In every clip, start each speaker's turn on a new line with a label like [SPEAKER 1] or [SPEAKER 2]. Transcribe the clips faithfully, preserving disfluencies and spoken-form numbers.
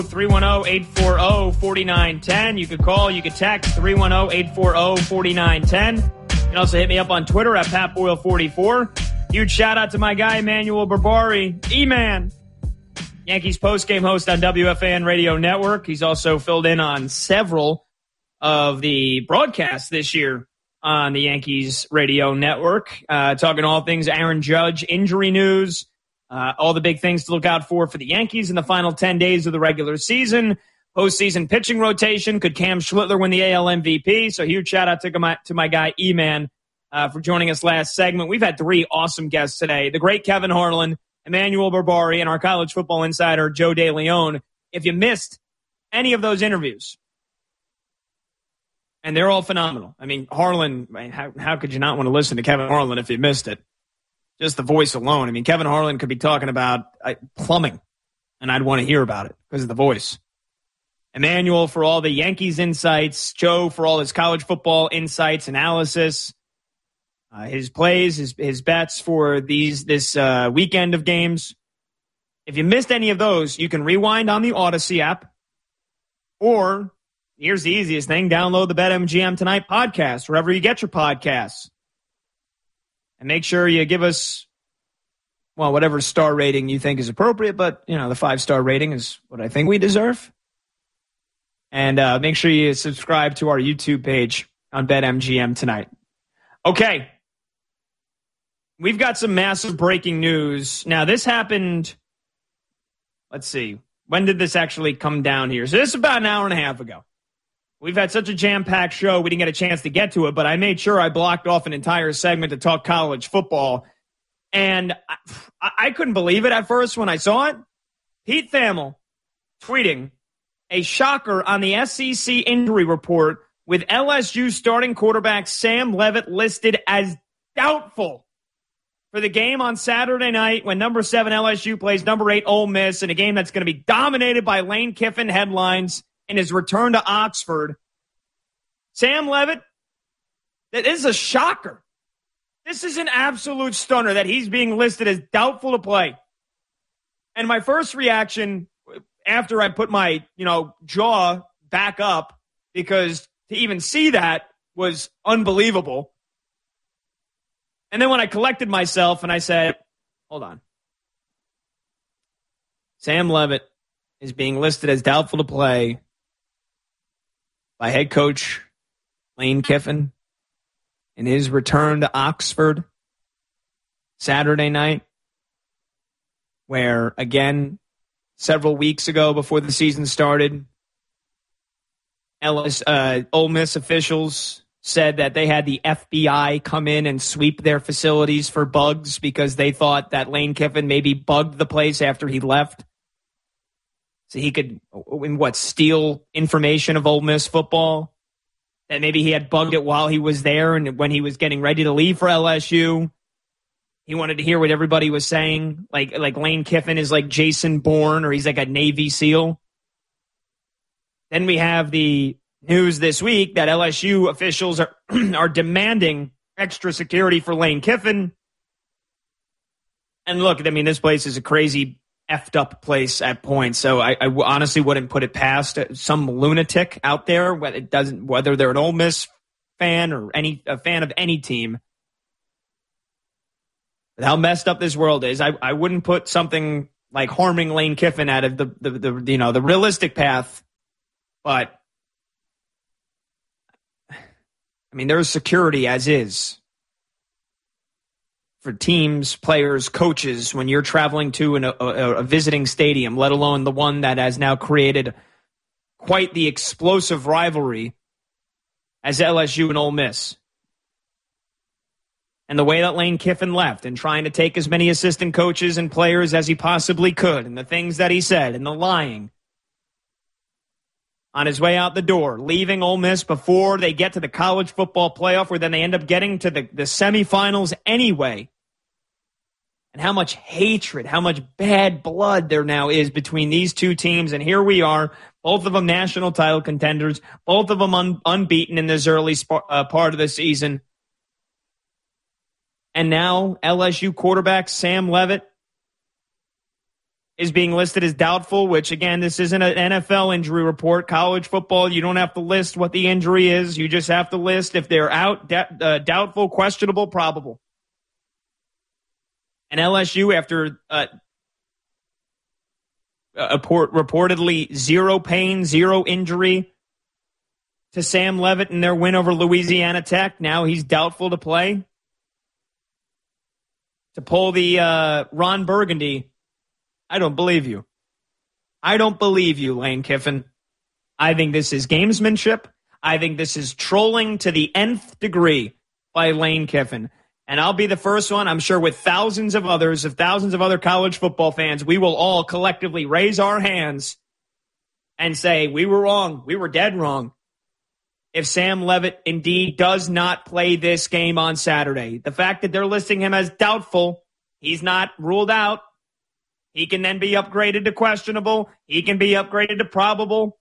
[SPEAKER 1] three one zero, eight four zero, four nine one zero. You could call, you could text three one zero, eight four zero, four nine one zero. You can also hit me up on Twitter at Pat Boyle forty-four. Huge shout out to my guy, Emmanuel Barbari, E-Man, Yankees postgame host on W F A N Radio Network. He's also filled in on several of the broadcasts this year on the Yankees Radio Network, uh, talking all things Aaron Judge, injury news, uh, all the big things to look out for for the Yankees in the final ten days of the regular season, postseason pitching rotation. Could Cam Schlittler win the A L M V P? So huge shout out to my, to my guy, E-Man, uh, for joining us last segment. We've had three awesome guests today. The great Kevin Harlan, Emmanuel Barbari, and our college football insider, Joe DeLeon. If you missed any of those interviews, and they're all phenomenal. I mean, Harlan, how, how could you not want to listen to Kevin Harlan if you missed it? Just the voice alone. I mean, Kevin Harlan could be talking about uh, plumbing, and I'd want to hear about it because of the voice. Emmanuel for all the Yankees insights. Joe for all his college football insights, analysis. Uh, his plays, his his bets for these this uh, weekend of games. If you missed any of those, you can rewind on the Odyssey app. Or, here's the easiest thing, download the BetMGM Tonight podcast, wherever you get your podcasts. And make sure you give us, well, whatever star rating you think is appropriate, but, you know, the five-star rating is what I think we deserve. And uh, make sure you subscribe to our YouTube page on BetMGM Tonight. Okay. We've got some massive breaking news. Now, this happened, let's see, when did this actually come down here? So this is about an hour and a half ago. We've had such a jam-packed show, we didn't get a chance to get to it, but I made sure I blocked off an entire segment to talk college football. And I, I couldn't believe it at first when I saw it. Pete Thamel tweeting a shocker on the S E C injury report with L S U starting quarterback Sam Leavitt listed as doubtful for the game on Saturday night when number seven L S U plays number eight Ole Miss in a game that's going to be dominated by Lane Kiffin headlines in his return to Oxford. Sam Leavitt, this is a shocker. This is an absolute stunner that he's being listed as doubtful to play. And my first reaction after I put my, you know, jaw back up, because to even see that was unbelievable. And then when I collected myself and I said, hold on. Sam Leavitt is being listed as doubtful to play by head coach Lane Kiffin in his return to Oxford Saturday night, where, again, several weeks ago before the season started, Ellis, uh, Ole Miss officials said that they had the F B I come in and sweep their facilities for bugs because they thought that Lane Kiffin maybe bugged the place after he left. So he could, what, steal information of Ole Miss football? That maybe he had bugged it while he was there, and when he was getting ready to leave for L S U, he wanted to hear what everybody was saying. Like, like Lane Kiffin is like Jason Bourne, or he's like a Navy SEAL. Then we have the news this week that L S U officials are are demanding extra security for Lane Kiffin. And look, I mean, this place is a crazy effed up place at points. So I, I honestly wouldn't put it past some lunatic out there, whether it doesn't, whether they're an Ole Miss fan or any a fan of any team. But how messed up this world is, I, I wouldn't put something like harming Lane Kiffin out of the, the the you know the realistic path. But I mean, there's security as is for teams, players, coaches when you're traveling to an, a, a visiting stadium, let alone the one that has now created quite the explosive rivalry as L S U and Ole Miss. And the way that Lane Kiffin left and trying to take as many assistant coaches and players as he possibly could, and the things that he said and the lying on his way out the door, leaving Ole Miss before they get to the college football playoff, where then they end up getting to the, the semifinals anyway. And how much hatred, how much bad blood there now is between these two teams. And here we are, both of them national title contenders, both of them un, unbeaten in this early sp- uh, part of the season. And now L S U quarterback Sam Leavitt is being listed as doubtful, which, again, this isn't an N F L injury report. College football, you don't have to list what the injury is. You just have to list if they're out, d- uh, doubtful, questionable, probable. And L S U, after uh, uh, reportedly zero pain, zero injury to Sam Leavitt in their win over Louisiana Tech, now he's doubtful to play. To pull the uh, Ron Burgundy, I don't believe you. I don't believe you, Lane Kiffin. I think this is gamesmanship. I think this is trolling to the nth degree by Lane Kiffin. And I'll be the first one, I'm sure with thousands of others, of thousands of other college football fans, we will all collectively raise our hands and say, we were wrong. We were dead wrong. If Sam Leavitt indeed does not play this game on Saturday, the fact that they're listing him as doubtful, he's not ruled out. He can then be upgraded to questionable. He can be upgraded to probable.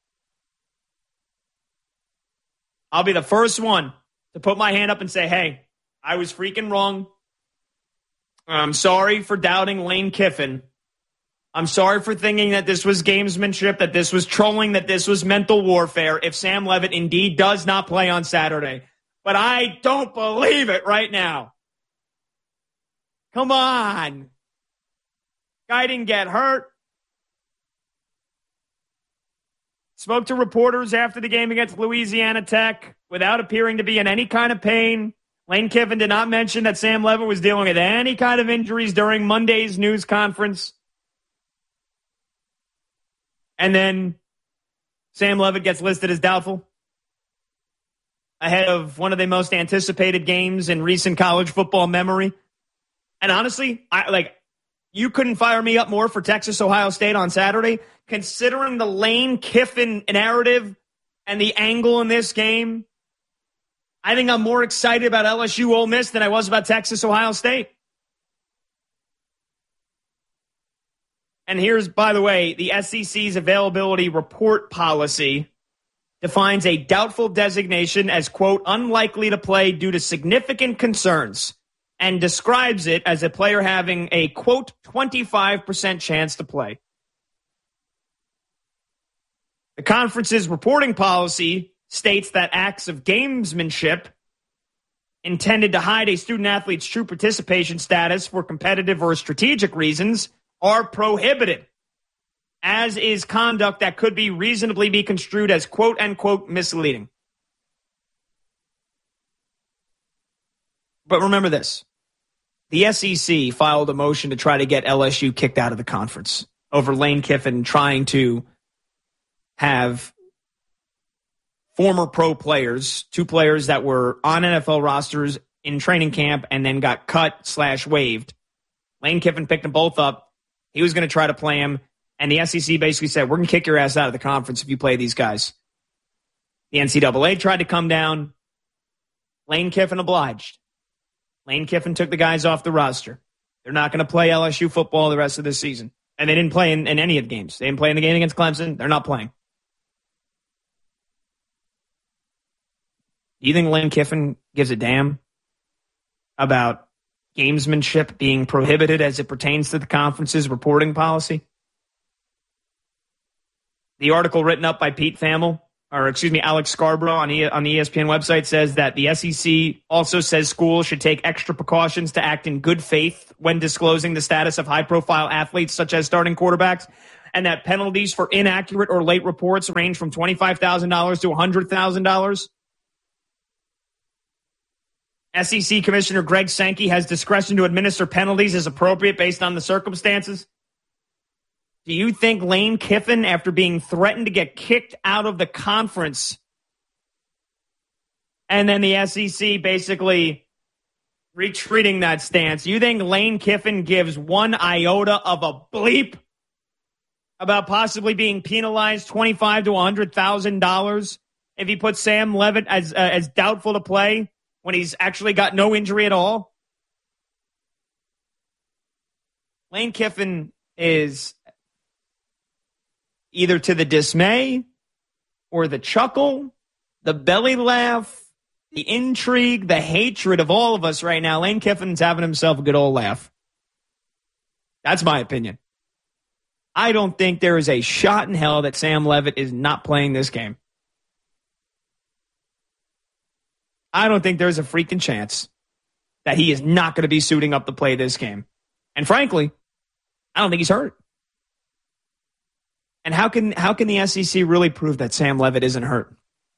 [SPEAKER 1] I'll be the first one to put my hand up and say, hey, I was freaking wrong. I'm sorry for doubting Lane Kiffin. I'm sorry for thinking that this was gamesmanship, that this was trolling, that this was mental warfare if Sam Leavitt indeed does not play on Saturday. But I don't believe it right now. Come on. Guy didn't get hurt. Spoke to reporters after the game against Louisiana Tech without appearing to be in any kind of pain. Lane Kiffin did not mention that Sam Leavitt was dealing with any kind of injuries during Monday's news conference. And then Sam Leavitt gets listed as doubtful ahead of one of the most anticipated games in recent college football memory. And honestly, I like you couldn't fire me up more for Texas Ohio State on Saturday, considering the Lane Kiffin narrative and the angle in this game. I think I'm more excited about L S U Ole Miss than I was about Texas Ohio State. And here's, by the way, the S E C's availability report policy defines a doubtful designation as, quote, unlikely to play due to significant concerns, and describes it as a player having a, quote, twenty-five percent chance to play. The conference's reporting policy states that acts of gamesmanship intended to hide a student-athlete's true participation status for competitive or strategic reasons are prohibited, as is conduct that could be reasonably be construed as quote-unquote misleading. But remember this. The S E C filed a motion to try to get L S U kicked out of the conference over Lane Kiffin trying to have former pro players, two players that were on N F L rosters in training camp and then got cut slash waived. Lane Kiffin picked them both up. He was going to try to play him, and the S E C basically said, we're going to kick your ass out of the conference if you play these guys. The N C double A tried to come down. Lane Kiffin obliged. Lane Kiffin took the guys off the roster. They're not going to play L S U football the rest of this season. And they didn't play in, in any of the games. They didn't play in the game against Clemson. They're not playing. Do you think Lane Kiffin gives a damn about gamesmanship being prohibited as it pertains to the conference's reporting policy? The article written up by Pete Thamel, or excuse me, Alex Scarborough on, e- on the E S P N website says that the S E C also says schools should take extra precautions to act in good faith when disclosing the status of high-profile athletes such as starting quarterbacks, and that penalties for inaccurate or late reports range from twenty-five thousand dollars to one hundred thousand dollars. S E C Commissioner Greg Sankey has discretion to administer penalties as appropriate based on the circumstances. Do you think Lane Kiffin, after being threatened to get kicked out of the conference, and then the S E C basically retreating that stance, you think Lane Kiffin gives one iota of a bleep about possibly being penalized twenty-five thousand to one hundred thousand dollars if he puts Sam Leavitt as uh, as doubtful to play when he's actually got no injury at all? Lane Kiffin is either to the dismay or the chuckle, the belly laugh, the intrigue, the hatred of all of us right now. Lane Kiffin's having himself a good old laugh. That's my opinion. I don't think there is a shot in hell that Sam Leavitt is not playing this game. I don't think there's a freaking chance that he is not going to be suiting up to play this game. And frankly, I don't think he's hurt. And how can how can the S E C really prove that Sam Leavitt isn't hurt?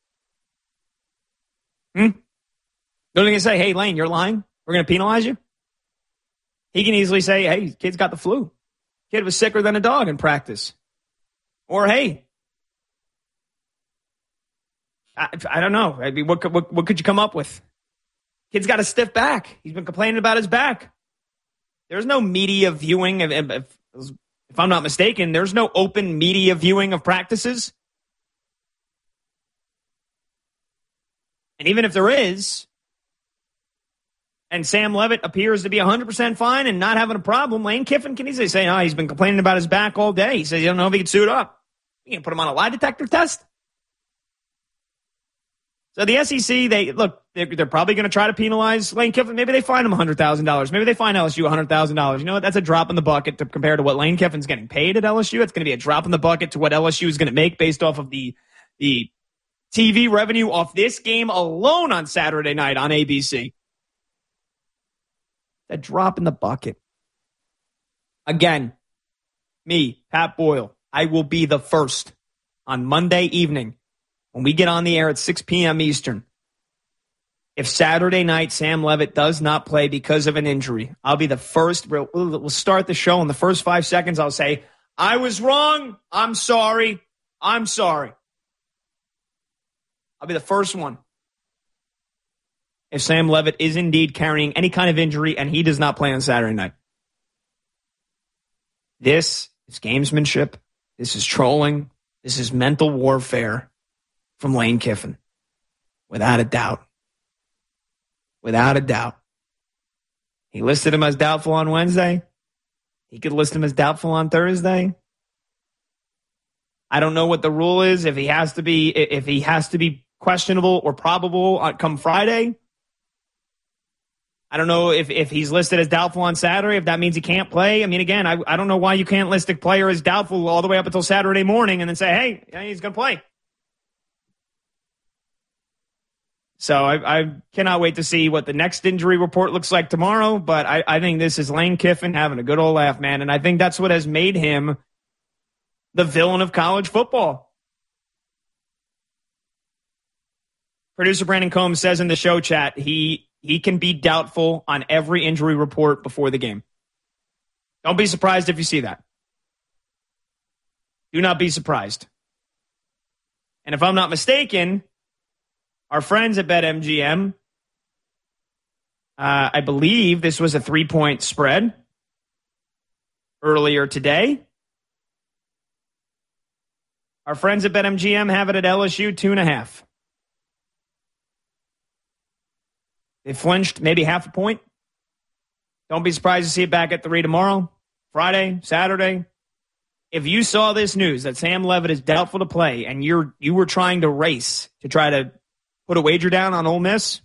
[SPEAKER 1] Hmm? They're going to say, hey, Lane, you're lying. We're going to penalize you. He can easily say, hey, kid's got the flu. Kid was sicker than a dog in practice. Or, hey, I, I don't know. I mean, what, could, what, what could you come up with? Kid's got a stiff back. He's been complaining about his back. There's no media viewing. If, if, if I'm not mistaken, there's no open media viewing of practices. And even if there is, and Sam Leavitt appears to be one hundred percent fine and not having a problem, Lane Kiffin can easily say, no, he's been complaining about his back all day. He says he don't know if he can suit up. You can put him on a lie detector test. So the S E C, they look, they're, they're probably going to try to penalize Lane Kiffin. Maybe they fine him one hundred thousand dollars. Maybe they fine L S U one hundred thousand dollars. You know what? That's a drop in the bucket to compare to what Lane Kiffin's getting paid at L S U. It's going to be a drop in the bucket to what L S U is going to make based off of the, the T V revenue off this game alone on Saturday night on A B C. A drop in the bucket. Again, me, Pat Boyle, I will be the first on Monday evening when we get on the air at six p.m. Eastern. If Saturday night Sam Leavitt does not play because of an injury, I'll be the first. We'll, we'll start the show in the first five seconds. I'll say, I was wrong. I'm sorry. I'm sorry. I'll be the first one. If Sam Leavitt is indeed carrying any kind of injury and he does not play on Saturday night. This is gamesmanship. This is trolling. This is mental warfare from Lane Kiffin. Without a doubt. Without a doubt. He listed him as doubtful on Wednesday. He could list him as doubtful on Thursday. I don't know what the rule is. If he has to be, if he has to be questionable or probable come Friday. I don't know if, if he's listed as doubtful on Saturday, if that means he can't play. I mean, again, I, I don't know why you can't list a player as doubtful all the way up until Saturday morning and then say, hey, yeah, he's going to play. So I, I cannot wait to see what the next injury report looks like tomorrow, but I, I think this is Lane Kiffin having a good old laugh, man, and I think that's what has made him the villain of college football. Producer Brandon Combs says in the show chat, he... He can be doubtful on every injury report before the game. Don't be surprised if you see that. Do not be surprised. And if I'm not mistaken, our friends at BetMGM, uh, I believe this was a three-point spread earlier today. Our friends at BetMGM have it at L S U two and a half. They flinched maybe half a point. Don't be surprised to see it back at three tomorrow, Friday, Saturday. If you saw this news that Sam Leavitt is doubtful to play and you're you were trying to race to try to put a wager down on Ole Miss,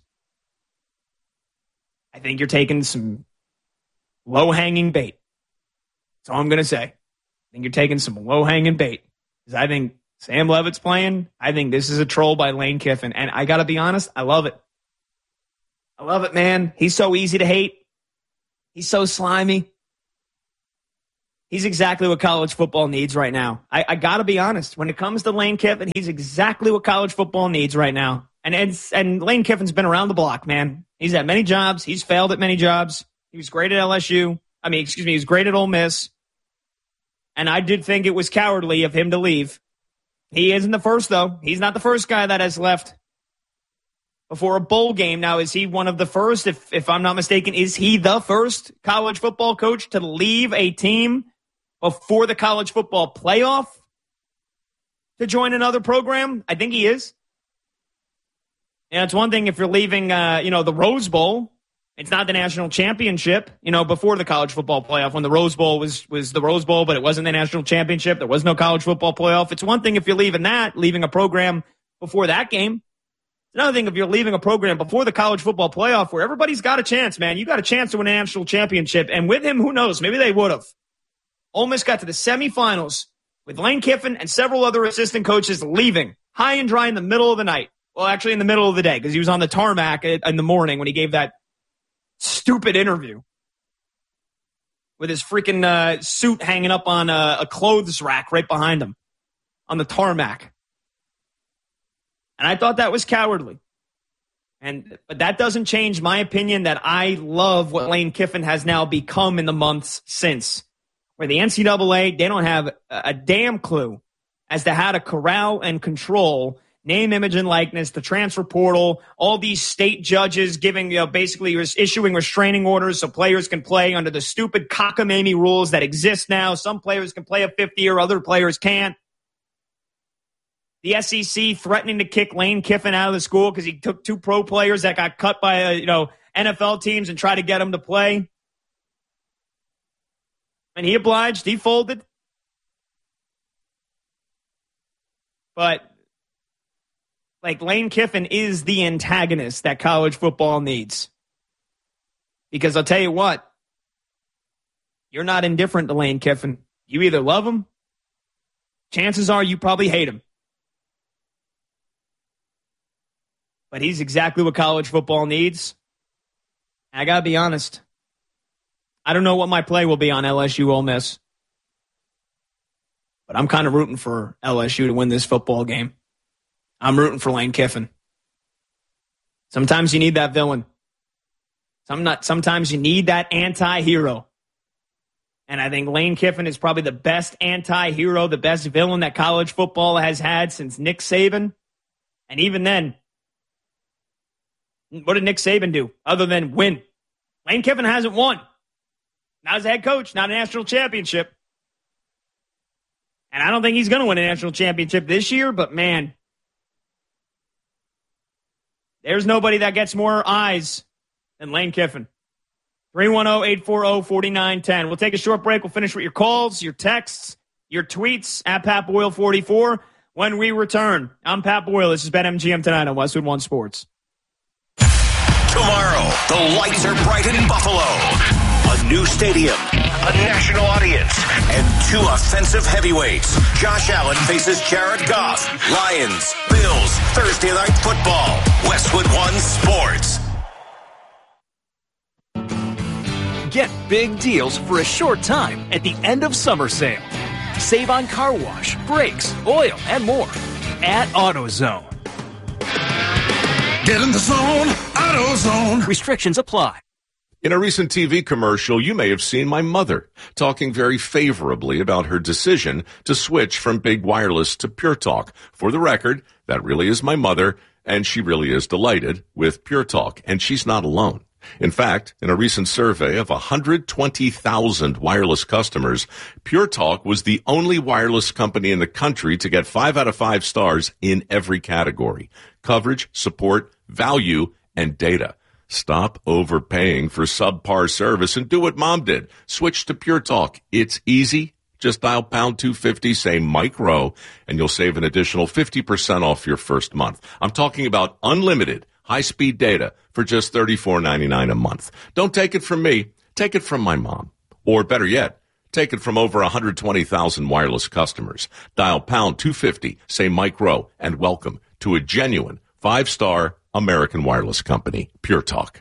[SPEAKER 1] I think you're taking some low-hanging bait. That's all I'm going to say. I think you're taking some low-hanging bait. Because I think Sam Leavitt's playing. I think this is a troll by Lane Kiffin. And I got to be honest, I love it. I love it, man. He's so easy to hate. He's so slimy. He's exactly what college football needs right now. I, I got to be honest. When it comes to Lane Kiffin, he's exactly what college football needs right now. And, and and Lane Kiffin's been around the block, man. He's had many jobs. He's failed at many jobs. He was great at L S U. I mean, excuse me, he was great at Ole Miss. And I did think it was cowardly of him to leave. He isn't the first, though. He's not the first guy that has left before a bowl game. Now, is he one of the first? If if I'm not mistaken, is he the first college football coach to leave a team before the college football playoff to join another program? I think he is. And it's one thing if you're leaving, uh, you know, the Rose Bowl. It's not the national championship, you know, before the college football playoff when the Rose Bowl was, was the Rose Bowl, but it wasn't the national championship. There was no college football playoff. It's one thing if you're leaving that, leaving a program before that game. Another thing, if you're leaving a program before the college football playoff where everybody's got a chance, man, you got a chance to win a national championship. And with him, who knows? Maybe they would have. Ole Miss got to the semifinals with Lane Kiffin and several other assistant coaches leaving high and dry in the middle of the night. Well, actually in the middle of the day because he was on the tarmac in the morning when he gave that stupid interview with his freaking uh, suit hanging up on a, a clothes rack right behind him on the tarmac. And I thought that was cowardly. And but that doesn't change my opinion that I love what Lane Kiffin has now become in the months since. Where the N C double A, they don't have a, a damn clue as to how to corral and control name, image, and likeness, the transfer portal, all these state judges giving, you know, basically issuing restraining orders so players can play under the stupid cockamamie rules that exist now. Some players can play a fifth year, other players can't. The S E C threatening to kick Lane Kiffin out of the school because he took two pro players that got cut by, uh, you know, N F L teams and tried to get them to play. And he obliged. He folded. But, like, Lane Kiffin is the antagonist that college football needs. Because I'll tell you what, you're not indifferent to Lane Kiffin. You either love him, chances are you probably hate him. But he's exactly what college football needs. And I got to be honest. I don't know what my play will be on L S U Ole Miss. But I'm kind of rooting for L S U to win this football game. I'm rooting for Lane Kiffin. Sometimes you need that villain. Some not, sometimes you need that anti-hero. And I think Lane Kiffin is probably the best anti-hero, the best villain that college football has had since Nick Saban. And even then, what did Nick Saban do other than win? Lane Kiffin hasn't won. Not as a head coach, not a national championship. And I don't think he's going to win a national championship this year, but man, there's nobody that gets more eyes than Lane Kiffin. three one zero, eight four zero, four nine one zero. We'll take a short break. We'll finish with your calls, your texts, your tweets at Pat Boyle forty-four. When we return, I'm Pat Boyle. This is BetMGM tonight on Westwood One Sports.
[SPEAKER 2] Tomorrow, the lights are bright in Buffalo. A new stadium, a national audience, and two offensive heavyweights. Josh Allen faces Jared Goff. Lions, Bills, Thursday Night Football. Westwood One Sports.
[SPEAKER 3] Get big deals for a short time at the end of summer sale. Save on car wash, brakes, oil, and more at AutoZone.
[SPEAKER 4] Get in the zone, AutoZone.
[SPEAKER 3] Restrictions apply.
[SPEAKER 5] In a recent T V commercial, you may have seen my mother talking very favorably about her decision to switch from big wireless to Pure Talk. For the record, that really is my mother, and she really is delighted with Pure Talk, and she's not alone. In fact, in a recent survey of one hundred twenty thousand wireless customers, Pure Talk was the only wireless company in the country to get five out of five stars in every category: coverage, support, value, and data. Stop overpaying for subpar service and do what Mom did. Switch to Pure Talk. It's easy. Just dial pound two fifty, say Mike Rowe, and you'll save an additional fifty percent off your first month. I'm talking about unlimited high-speed data for just thirty-four ninety-nine a month. Don't take it from me. Take it from my mom. Or better yet, take it from over one hundred twenty thousand wireless customers. Dial pound two fifty, say Mike Rowe, and welcome to a genuine five-star American wireless company, Pure Talk.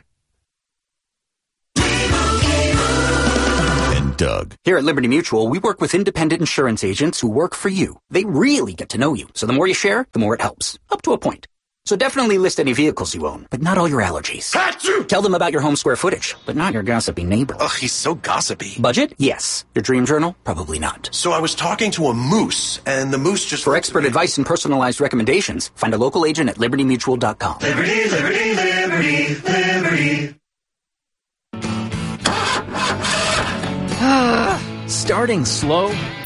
[SPEAKER 2] And Doug.
[SPEAKER 6] Here at Liberty Mutual, we work with independent insurance agents who work for you. They really get to know you. So the more you share, the more it helps. Up to a point. So definitely list any vehicles you own, but not all your allergies.
[SPEAKER 4] Achoo!
[SPEAKER 6] Tell them about your home square footage, but not your gossipy neighbor.
[SPEAKER 4] Ugh, he's so gossipy.
[SPEAKER 6] Budget? Yes. Your dream journal? Probably not.
[SPEAKER 4] So I was talking to a moose, and the moose just...
[SPEAKER 6] For expert advice and personalized recommendations, find a local agent at liberty mutual dot com.
[SPEAKER 4] Liberty, liberty, liberty, liberty.
[SPEAKER 3] Starting slow